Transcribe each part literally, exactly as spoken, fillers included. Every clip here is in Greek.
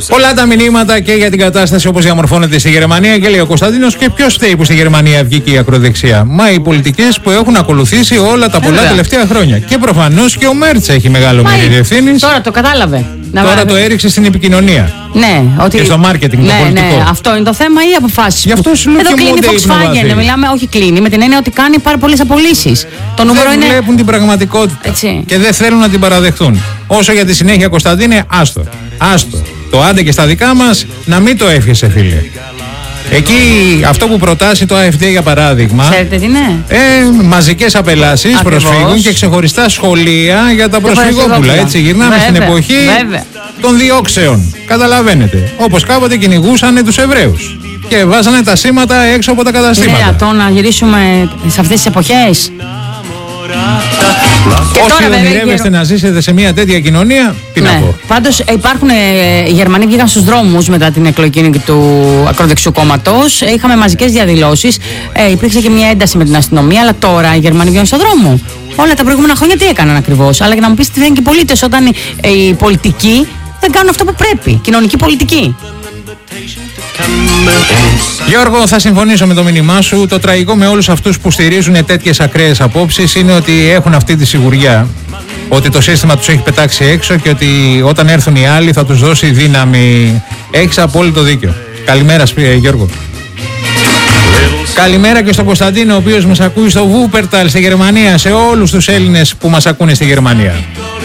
Πολλά τα μηνύματα και για την κατάσταση όπως διαμορφώνεται στη Γερμανία και λέει ο Κωνσταντίνος, και ποιος φταίει που στη Γερμανία βγήκε η ακροδεξιά? Μα οι πολιτικές που έχουν ακολουθήσει όλα τα πολλά τελευταία χρόνια. Και προφανώς και ο Μέρτς έχει μεγάλο μερίδιο ευθύνης. Τώρα το κατάλαβε. Τώρα να... το έριξε στην επικοινωνία. Ναι, ότι... και στο μάρκετινγκ, ναι, το πολιτικό. Ναι, αυτό είναι το θέμα ή αποφάσεις? Γι' αυτό που... σου λέω. Εδώ κλείνει η Volkswagen. Μιλάμε, όχι κλείνει, με την έννοια ότι κάνει πάρα πολλές απολύσεις. Το νούμερο δεν είναι. Δεν βλέπουν την πραγματικότητα. Έτσι. Και δεν θέλουν να την παραδεχτούν. Όσο για τη συνέχεια, Κωνσταντίνε, άστο. Άστο. Το άντε και στα δικά μας, να μην το εύχεσαι, φίλε. Εκεί αυτό που προτάσει το έι εφ ντι για παράδειγμα. Ξέρετε τι είναι? Ε, μαζικές απελάσεις προσφύγων και ξεχωριστά σχολεία για τα προσφυγόπουλα. Έτσι, γυρνάμε βέβαια, στην εποχή βέβαια. των διώξεων. Καταλαβαίνετε. Όπως κάποτε κυνηγούσαν τους Εβραίους και βάζανε τα σήματα έξω από τα καταστήματα. Είναι δυνατόν να γυρίσουμε σε αυτές τις εποχές? Όσοι ονειρεύεστε να ζήσετε σε μια τέτοια κοινωνία, τι ναι. να πω. Πάντως υπάρχουν, ε, οι Γερμανοί βγήκαν στους δρόμους μετά την εκλογή του ακροδεξιού κόμματος. Ε, είχαμε μαζικές διαδηλώσεις. Ε, υπήρξε και μια ένταση με την αστυνομία. Αλλά τώρα οι Γερμανοί βγαίνουν στον δρόμο. Όλα τα προηγούμενα χρόνια τι έκαναν ακριβώς? Αλλά για να μου πεις τι λένε και οι πολίτες όταν οι, ε, οι πολιτικοί δεν κάνουν αυτό που πρέπει. Κοινωνική πολιτική. Γιώργο, θα συμφωνήσω με το μήνυμά σου. Το τραγικό με όλους αυτούς που στηρίζουν τέτοιες ακραίες απόψεις είναι ότι έχουν αυτή τη σιγουριά ότι το σύστημα τους έχει πετάξει έξω και ότι όταν έρθουν οι άλλοι θα τους δώσει δύναμη. Έχεις απόλυτο δίκιο. Καλημέρα, Γιώργο. Καλημέρα και στον Κωνσταντίνο, ο οποίος μας ακούει στο Βούπερταλ στη Γερμανία, σε όλους τους Έλληνες που μας ακούνε στη Γερμανία.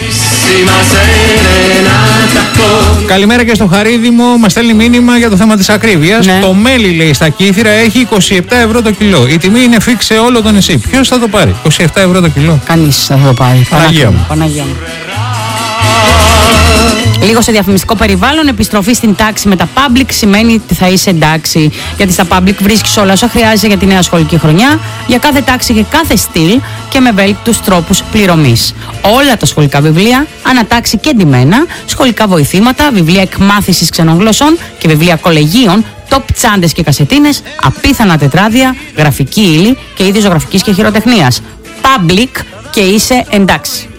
Καλημέρα και στο Χαρίδημο, μας στέλνει μήνυμα για το θέμα της ακρίβειας. Ναι. Το μέλι, λέει, στα Κύθυρα έχει είκοσι επτά ευρώ το κιλό. Η τιμή είναι φίξ σε όλο το νησί. Ποιος θα το πάρει? είκοσι επτά ευρώ το κιλό. Κανείς θα το πάρει. Παναγία μου. Παναγία μου. Λίγο σε διαφημιστικό περιβάλλον, επιστροφή στην τάξη με τα public σημαίνει ότι θα είσαι εντάξει. Γιατί στα public βρίσκεις όλα όσα χρειάζεσαι για τη νέα σχολική χρονιά, για κάθε τάξη και κάθε στυλ και με ευέλικτους τρόπους πληρωμής. Όλα τα σχολικά βιβλία, ανατάξει και εντυμένα, σχολικά βοηθήματα, βιβλία εκμάθησης ξενών γλωσσών και βιβλία κολεγίων, top τσάντες και κασετίνες, απίθανα τετράδια, γραφική ύλη και είδη ζωγραφικής και χειροτεχνίας. Public και είσαι εντάξει.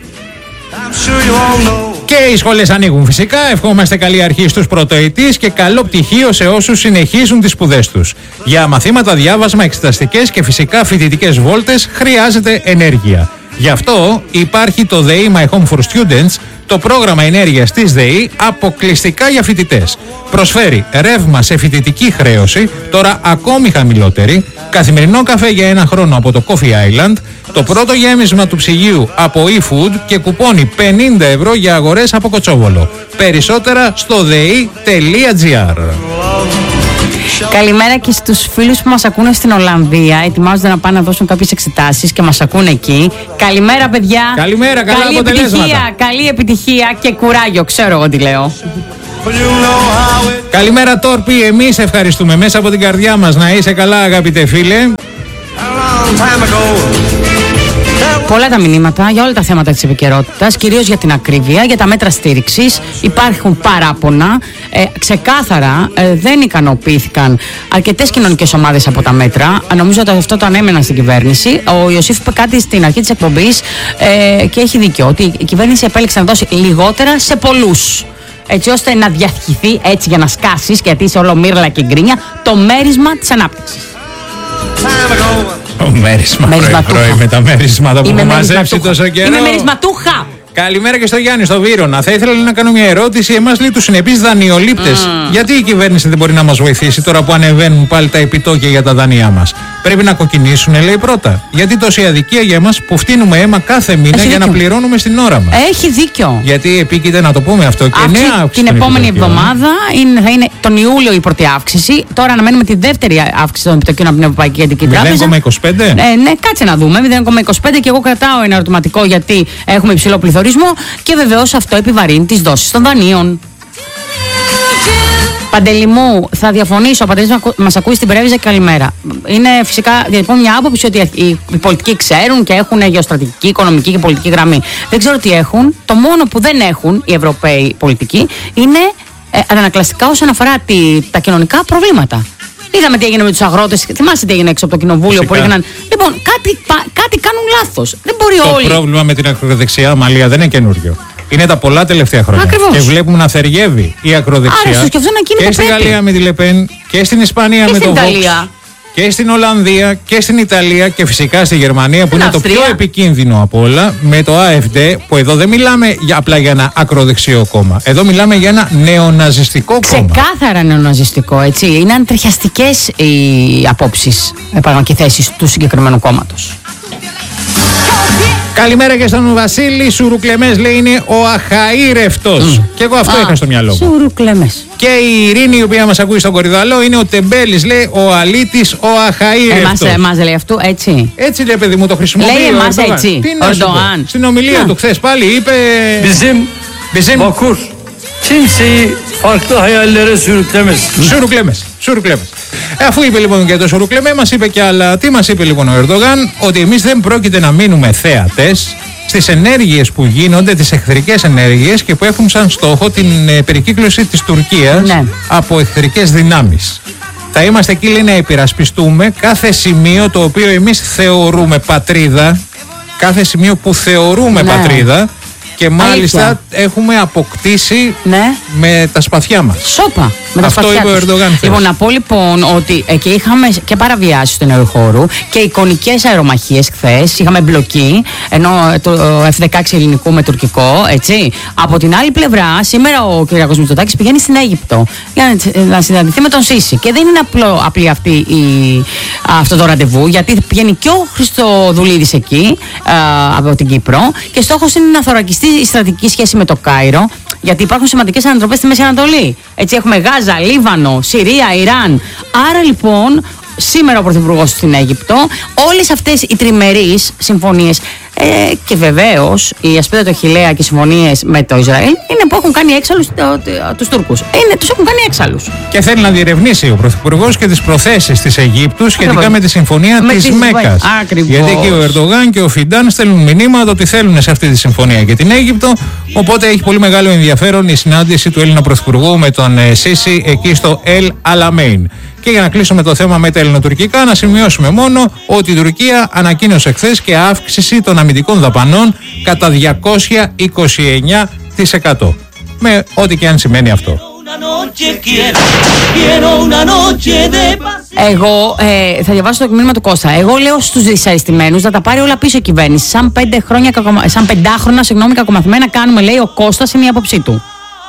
Και οι σχολές ανοίγουν φυσικά. Ευχόμαστε καλή αρχή στους πρωτοετής και καλό πτυχίο σε όσους συνεχίζουν τις σπουδές τους. Για μαθήματα, διάβασμα, εξεταστικές και φυσικά φοιτητικές βόλτες χρειάζεται ενέργεια. Γι' αυτό υπάρχει το ΔΕΗ My Home for Students, το πρόγραμμα ενέργειας της ΔΕΗ αποκλειστικά για φοιτητές. Προσφέρει ρεύμα σε φοιτητική χρέωση, τώρα ακόμη χαμηλότερη, καθημερινό καφέ για ένα χρόνο από το Coffee Island, το πρώτο γέμισμα του ψυγείου από eFood και κουπόνι πενήντα ευρώ για αγορές από Κοτσόβολο. Περισσότερα στο δεϊ τελεία τζι άρ. Καλημέρα και στους φίλους που μας ακούνε στην Ολλανδία. Ετοιμάζονται να πάνε να δώσουν κάποιες εξετάσεις και μας ακούνε εκεί. Καλημέρα, παιδιά. Καλημέρα, καλά καλή αποτελέσματα. Επιτυχία, καλή επιτυχία και κουράγιο. Ξέρω εγώ τι λέω. Καλημέρα, Τόρπι. Εμείς ευχαριστούμε μέσα από την καρδιά μας. Να είσαι καλά, αγαπητέ φίλε. Πολλά τα μηνύματα για όλα τα θέματα της επικαιρότητας, κυρίως για την ακρίβεια, για τα μέτρα στήριξης. Υπάρχουν παράπονα. Ε, ξεκάθαρα ε, δεν ικανοποιήθηκαν αρκετές κοινωνικές ομάδες από τα μέτρα. Νομίζω ότι αυτό το ανέμεναν στην κυβέρνηση. Ο Ιωσήφ είπε κάτι στην αρχή της εκπομπής ε, και έχει δίκιο, ότι η κυβέρνηση επέλεξε να δώσει λιγότερα σε πολλούς. Έτσι ώστε να διαχυθεί, έτσι για να σκάσεις, γιατί είσαι όλο μύρλα και γκρίνια, το μέρισμα της ανάπτυξης. Το μέρισμα, πρωί, πρωί με τα μέρισματα που έχουμε μαζέψει τόσο καιρό. Είμαι μερισματούχα. Καλημέρα και στο Γιάννη, στο Βύρωνα. Θα ήθελα να κάνω μια ερώτηση. Εμάς λέει τους συνεπείς δανειολήπτες. Mm. Γιατί η κυβέρνηση δεν μπορεί να μας βοηθήσει τώρα που ανεβαίνουν πάλι τα επιτόκια για τα δάνειά μας? Πρέπει να κοκκινήσουν, λέει πρώτα. Γιατί τόση αδικία για εμάς που φτύνουμε αίμα κάθε μήνα Έχει για δίκιο. να πληρώνουμε στην ώρα μας? Έχει δίκιο. Γιατί επίκειται να το πούμε αυτό. Και νέα αύξηση. Την επόμενη εβδομάδα είναι, θα είναι τον Ιούλιο η πρώτη αύξηση. Τώρα αναμένουμε τη δεύτερη αύξηση των επιτοκίων από την Ευρωπαϊκή Κεντρική Τράπεζα. μηδέν κόμμα είκοσι πέντε. Ε, ναι, κάτσε να δούμε. μηδέν κόμμα είκοσι πέντε και εγώ κρατάω ένα ερωτηματικό γιατί έχουμε υψηλό πληθωρισμό και βεβαίως αυτό επιβαρύνει τις δόσεις των δανείων. Παντελή μου, θα διαφωνήσω. Ο Παντελής μας ακούει στην Πρέβιζα. Καλημέρα. Είναι φυσικά διατυπώνει μια άποψη ότι οι πολιτικοί ξέρουν και έχουν γεωστρατηγική, οικονομική και πολιτική γραμμή. Δεν ξέρω τι έχουν. Το μόνο που δεν έχουν οι Ευρωπαίοι πολιτικοί είναι ε, αντανακλαστικά όσον αφορά τη, τα κοινωνικά προβλήματα. Είδαμε τι έγινε με τους αγρότες. Θυμάστε τι έγινε έξω από το κοινοβούλιο που έγιναν. Λοιπόν, κάτι, πα, κάτι κάνουν λάθος. Δεν μπορεί το όλοι. Το πρόβλημα με την ακροδεξιά Μαλία δεν είναι καινούριο. Είναι τα πολλά τελευταία χρόνια. Ακριβώς. Και βλέπουμε να θεργεύει η ακροδεξιά. Άρα, και, και στη Γαλλία με τη Λεπέν και στην Ισπανία και με στην το Ιταλία. Vox. Και στην Ολλανδία και στην Ιταλία και φυσικά στη Γερμανία που στην είναι Αυστρία. το πιο επικίνδυνο από όλα, με το έι εφ ντι, που εδώ δεν μιλάμε για, απλά για ένα ακροδεξιό κόμμα. Εδώ μιλάμε για ένα νεοναζιστικό κόμμα. Ξεκάθαρα νεοναζιστικό, έτσι. Είναι αντριχιαστικές οι απόψεις και θέσεις του συγκεκριμένου κόμματος. Καλημέρα και στον Βασίλη. Σουρουκλεμές λέει είναι ο αχαήρευτος. Mm. Και εγώ αυτό Α, είχα στο μυαλό μου. Σουρουκλεμές. Και η Ειρήνη, η οποία μας ακούει στον Κορυδαλό, είναι ο Τεμπέλης, λέει ο αλήτης, ο αχαήρευτος. Εμάς, εμάς λέει αυτό έτσι. Έτσι λέει, παιδί μου, το χρησιμοποιεί. Λέει εμάς ο έτσι. Τι να σου πω. Στην ομιλία του χθες πάλι είπε. Bizim vakur kimseyi farklı hayallere sürüklemez. Σουρουκλεμές. Σουρουκλεμές. Αφού είπε λοιπόν και το Σουρουκλεμέ, μας είπε και άλλα. Τι μας είπε λοιπόν ο Ερντογάν? Ότι εμείς δεν πρόκειται να μείνουμε θέατες στις ενέργειες που γίνονται, τις εχθρικές ενέργειες και που έχουν σαν στόχο την ε, περικύκλωση της Τουρκίας ναι. από εχθρικές δυνάμεις. Θα είμαστε εκεί, λέει, να υπερασπιστούμε κάθε σημείο το οποίο εμείς θεωρούμε πατρίδα, κάθε σημείο που θεωρούμε ναι. πατρίδα. Και μάλιστα Αλήθεια. έχουμε αποκτήσει ναι. με τα σπαθιά μας. Σόπα. Με τα Αυτό σπαθιά είπε ο Ερντογάν. Λοιπόν, να πω λοιπόν ότι εκεί είχαμε και παραβιάσεις του ενεργοχώρου και εικονικές αερομαχίες χθες. Είχαμε μπλοκή, ενώ το εφ δεκαέξι ελληνικού με τουρκικό, έτσι. Από την άλλη πλευρά, σήμερα ο κ. Μητσοτάκης πηγαίνει στην Αίγυπτο για να συναντηθεί με τον Σίση. Και δεν είναι απλό, απλή αυτή η, αυτό το ραντεβού, γιατί πηγαίνει και ο Χριστοδουλίδης εκεί α, από την Κύπρο και στόχος είναι να θωρακιστεί η στρατηγική σχέση με το Κάιρο, γιατί υπάρχουν σημαντικές ανατροπές στη Μέση Ανατολή. Έτσι, έχουμε Γάζα, Λίβανο, Συρία, Ιράν. Άρα λοιπόν, σήμερα ο Πρωθυπουργός στην Αίγυπτο, όλες αυτές οι τριμερείς συμφωνίες ε, και βεβαίως η ασπίδα του Αχιλλέα και οι συμφωνίες με το Ισραήλ είναι που έχουν κάνει έξαλλους τους Τούρκους. Είναι, τους έχουν κάνει έξαλλους. Και θέλει να διερευνήσει ο Πρωθυπουργός και τις προθέσεις της Αιγύπτου σχετικά Ακριβώς. με τη συμφωνία με της τις... Μέκας. Ακριβώς. Γιατί εκεί ο Ερντογάν και ο Φιντάν στέλνουν μηνύματα ότι θέλουν σε αυτή τη συμφωνία και την Αίγυπτο. Οπότε έχει πολύ μεγάλο ενδιαφέρον η συνάντηση του Έλληνα Πρωθυπουργού με τον ε, Σίση εκεί στο Ελ Αλαμέιν. Και για να κλείσουμε το θέμα με τα ελληνοτουρκικά, να σημειώσουμε μόνο ότι η Τουρκία ανακοίνωσε χθες και αύξηση των αμυντικών δαπανών κατά διακόσια είκοσι εννιά τοις εκατό. Με ό,τι και αν σημαίνει αυτό. Εγώ ε, θα διαβάσω το μήνυμα του Κώστα. Εγώ λέω στους δυσαρεστημένους να τα πάρει όλα πίσω η κυβέρνηση. Σαν, πέντε χρόνια, σαν πεντάχρονα συγγνώμη, κακομαθημένα κάνουμε, λέει ο Κώστας, είναι η άποψή του.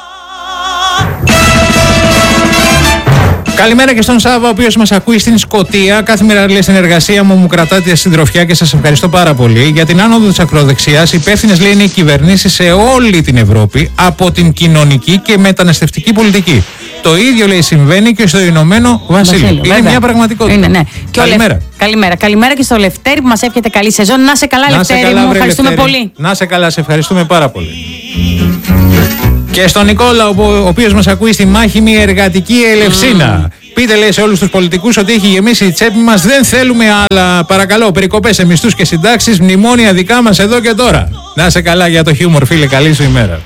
Καλημέρα και στον Σάββα, ο οποίος μας ακούει στην Σκωτία. Κάθε μέρα, λέει, στην εργασία μου μου κρατάτε συντροφιά και σας ευχαριστώ πάρα πολύ. Για την άνοδο της ακροδεξιάς, υπεύθυνες, λέει, είναι οι κυβερνήσεις σε όλη την Ευρώπη από την κοινωνική και μεταναστευτική πολιτική. Το ίδιο, λέει, συμβαίνει και στο Ηνωμένο Βασίλειο. Είναι βέβαια. Μια πραγματικότητα. Είναι, ναι. Καλημέρα. Λευ... Καλημέρα. Καλημέρα και στο Λευτέρη που μας εύχεται καλή σεζόν. Να σε καλά, να Λευτέρη, καλά, μου. Ευχαριστούμε Λευτέρη. πολύ. Να σε καλά, σε ευχαριστούμε πάρα πολύ. Και στον Νικόλα, ο οποίος μας ακούει στη μάχημη εργατική Ελευσίνα. Mm. Πείτε, λέει, σε όλους τους πολιτικούς ότι έχει γεμίσει η τσέπη μας. Δεν θέλουμε άλλα. Παρακαλώ, περικοπές σε μισθούς και συντάξεις. Μνημόνια δικά μας εδώ και τώρα. Να είσαι καλά για το χιούμορ, φίλε. Καλή σου ημέρα.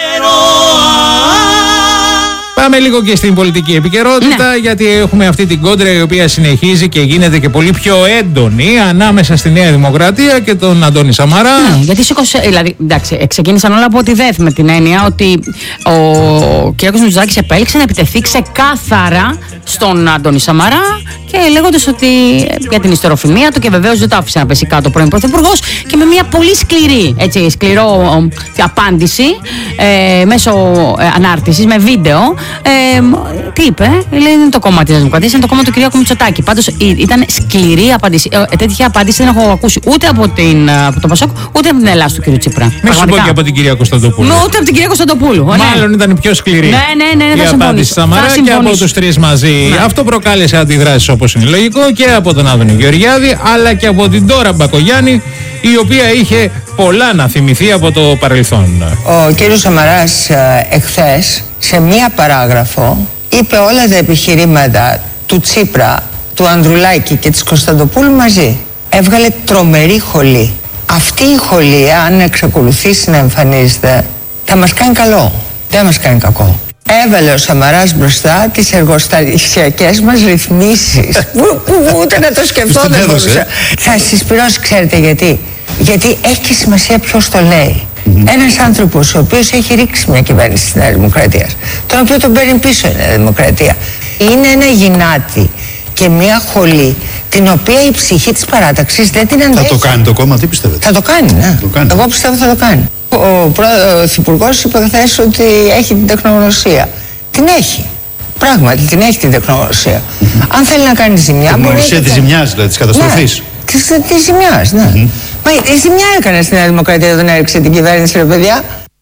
Πάμε λίγο και στην πολιτική επικαιρότητα, ναι. γιατί έχουμε αυτή την κόντρα η οποία συνεχίζει και γίνεται και πολύ πιο έντονη ανάμεσα στη Νέα Δημοκρατία και τον Αντώνη Σαμαρά. Ναι, γιατί σήκωσε, δηλαδή, εντάξει, ξεκίνησαν όλα από τη ΔΕΘ με την έννοια ότι ο κ. Μητσοτάκης επέλεξε να επιτεθεί ξεκάθαρα στον Αντώνη Σαμαρά και λέγοντας ότι για την ιστεροφημία του, και βεβαίως δεν το άφησε να πέσει κάτω ο πρώην Πρωθυπουργός, και με μια πολύ σκληρή, έτσι, σκληρό ε, απάντηση ε, μέσω ε, ανάρτησης με βίντεο. Ε, τι είπε, λέει, είναι το κόμμα της Δημοκρατίας, είναι το κόμμα του κ. Μητσοτάκη. Πάντως ήταν σκληρή απάντηση. Ε, τέτοια απάντηση δεν έχω ακούσει ούτε από, την, από το Πασόκ, ούτε από την Ελλάδα του κ. Τσίπρα. Μην σου πω και από την κυρία Κωνσταντοπούλου. Ούτε από την κυρία Κωνσταντοπούλου. Μάλλον ναι. ήταν πιο σκληρή. Ναι, ναι, ναι, ναι, η απάντηση Σαμαρά και από τους τρεις μαζί. Ναι. Αυτό προκάλεσε αντιδράσεις, όπως είναι λογικό, και από τον Άδωνη Γεωργιάδη, αλλά και από την Ντόρα Μπακογιάννη, η οποία είχε πολλά να θυμηθεί από το παρελθόν. Ο κύριος Σαμαράς εχθές σε μία παράγραφο είπε όλα τα επιχειρήματα του Τσίπρα, του Ανδρουλάκη και της Κωνσταντοπούλου μαζί. Έβγαλε τρομερή χολή. Αυτή η χολή, αν εξακολουθήσει να εμφανίζεται, θα μας κάνει καλό. Δεν μας κάνει κακό. Έβαλε ο Σαμαράς μπροστά τις εργοστασιακές μας ρυθμίσεις που, που ούτε να το σκεφτώ δεν μπορούσα. Θα συσπηρώσει, ξέρετε γιατί. Γιατί έχει και σημασία ποιος το λέει. Mm-hmm. Ένας άνθρωπος ο οποίος έχει ρίξει μια κυβέρνηση της Νέας Δημοκρατίας, τον οποίο τον παίρνει πίσω η Νέα Δημοκρατία. Είναι ένα γυνάτι και μια χολή την οποία η ψυχή της παράταξης δεν την αντέχει. Θα το κάνει το κόμμα, τι πιστεύετε? Θα το κάνει, ναι. Το κάνει. Εγώ πιστεύω θα το κάνει. Ο Πρωθυπουργός είπε χθες ότι έχει την τεχνογνωσία. Την έχει. Πράγματι την έχει την τεχνογνωσία. Mm-hmm. Αν θέλει να κάνει ζημιά. Τεχνογνωσία της ζημιάς, δηλαδή της καταστροφής. Ναι, της, της ζημιάς, ναι. Mm-hmm. Μα η ζημιά έκανε στην Νέα Δημοκρατία όταν έριξε την κυβέρνηση, ρε παιδιά.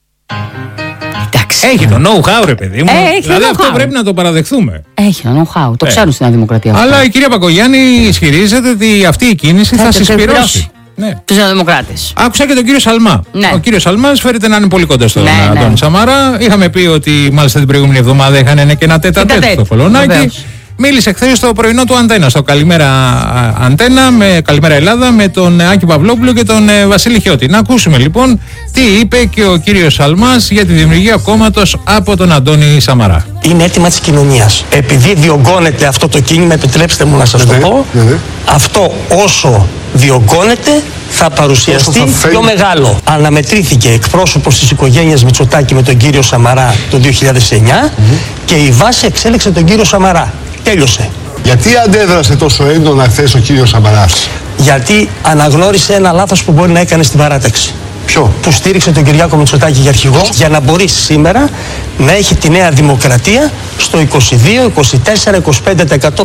Εντάξει. Έχει το know-how, ρε παιδί μου. Ε, έχει δηλαδή το αυτό know-how. πρέπει να το παραδεχθούμε. Έχει το know-how. Το ε. ξέρουν στην Νέα Δημοκρατία. Αυτό. Αλλά η κυρία Πακογιάννη ισχυρίζεται ότι αυτή η κίνηση θα, θα συσπυρώσει. Ναι. Τους Νεοδημοκράτες. Άκουσα και τον κύριο Σαλμά. Ναι. Ο κύριος Σαλμάς φέρεται να είναι πολύ κοντά στον ναι, Αντώνη ναι. Σαμαρά. Είχαμε πει ότι μάλιστα την προηγούμενη εβδομάδα είχαν και ένα τέτα τέτ στο Πολωνάκι. Μίλησε χθες στο πρωινό του Αντένα, στο Καλημέρα Αντένα, με Καλημέρα Ελλάδα, με τον Άκη Παυλόπουλο και τον ε, Βασίλη Χιώτη. Να ακούσουμε λοιπόν τι είπε και ο κύριος Σαλμάς για τη δημιουργία κόμματος από τον Αντώνη Σαμαρά. Είναι αίτημα της κοινωνίας. Επειδή διωγγώνεται αυτό το κίνημα, επιτρέψτε μου να σας το πω, αυτό όσο διωγγώνεται θα παρουσιαστεί θα πιο μεγάλο. Αναμετρήθηκε εκπρόσωπος της οικογένειας Μητσοτάκη με τον κύριο Σαμαρά το δύο χιλιάδες εννιά mm-hmm. και η βάση εξέλεξε τον κύριο Σαμαρά. Τέλειωσε. Γιατί αντέδρασε τόσο έντονα χθες ο κύριος Σαμαράς? Γιατί αναγνώρισε ένα λάθος που μπορεί να έκανε στην παράταξη. Ποιο? Που στήριξε τον Κυριάκο Μητσοτάκη για αρχηγό, για να μπορεί σήμερα να έχει τη Νέα Δημοκρατία στο είκοσι δύο, είκοσι τέσσερα, είκοσι πέντε τοις εκατό.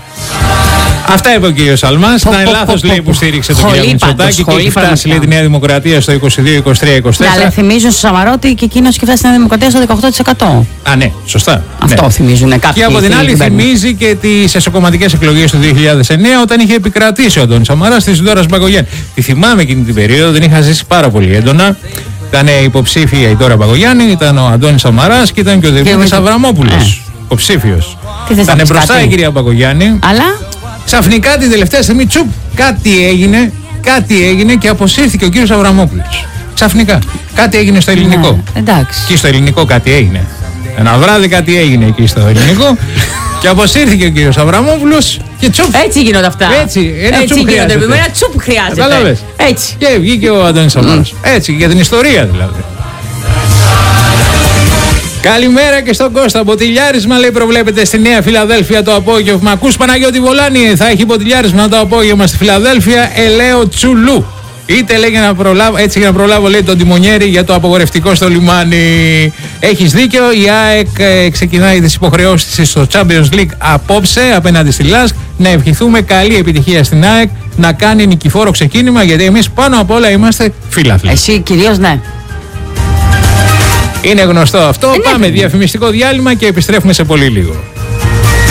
Αυτά είπε ο κύριος Σαλμάς. Να είναι λάθος, λέει, που στήριξε τον κύριο Μητσοτάκη και έχει φτάσει, λέει, τη Νέα Δημοκρατία στο είκοσι δύο, είκοσι τρία, είκοσι τέσσερα. Αλλά θυμίζουν στο Σαμαρά ότι και εκείνος έχει φτάσει στη Νέα Δημοκρατία στο δεκαοκτώ τοις εκατό. Α, ναι, σωστά. Αυτό ναι. θυμίζουν κάποιοι. Και από την άλλη θυμίζει και τις εσωκομματικές εκλογές του δύο χιλιάδες εννέα, όταν είχε επικρατήσει ο Αντώνης Σαμαράς στη Ντόρα Μπακογιάννη. Τη θυμάμαι εκείνη την περίοδο, δεν είχα ζήσει πάρα πολύ έντονα. Ήταν υποψήφια η Ντόρα Μπακογιάννη, ήταν ο Αντώνης Σαμαράς και ήταν και ο Δημήτρης Αβραμόπουλος. Υποψήφιος. Ήταν μπροστά η κυρία Μπακογιάννη. Αλλά. Ξαφνικά την τελευταία στιγμή, τσουπ, κάτι έγινε, κάτι έγινε και αποσύρθηκε ο κύριος Αβραμόπουλος. Ξαφνικά. Κάτι έγινε στο ελληνικό. Ναι, εντάξει. Και στο ελληνικό κάτι έγινε. Ένα βράδυ κάτι έγινε εκεί στο ελληνικό και αποσύρθηκε ο κύριος Αβραμόπουλος και τσουπ. Έτσι γίνονται αυτά. Έτσι, ένα Έτσι τσουπ χρειάζεται. Ένα τσουπ χρειάζεται. Κατάλαβες. Έτσι. Και βγήκε ο Αντώνης Σαμαράς. Mm. Έτσι, για την ιστορία δηλαδή. Καλημέρα και στον Κώστα. Μποτιλιάρισμα, λέει, προβλέπεται στη Νέα Φιλαδέλφια το απόγευμα. Ακούς, Παναγιώτη Βολάνη, θα έχει μποτιλιάρισμα το απόγευμα στη Φιλαδέλφια. Ελαίο Τσουλού. Είτε, λέει, για να προλάβω, έτσι για να προλάβω, λέει, τον τιμονιέρη για το απογορευτικό στο λιμάνι. Έχεις δίκιο. Η ΑΕΚ ε, ξεκινάει τις υποχρεώσεις της στο Champions League απόψε απέναντι στη Λάσκ. Να ευχηθούμε καλή επιτυχία στην ΑΕΚ, να κάνει νικηφόρο ξεκίνημα, γιατί εμείς πάνω απ' όλα είμαστε φίλαθλοι. Εσύ κυρίως, ναι. Είναι γνωστό αυτό. Ε, ναι, Πάμε ναι. διαφημιστικό διάλειμμα και επιστρέφουμε σε πολύ λίγο.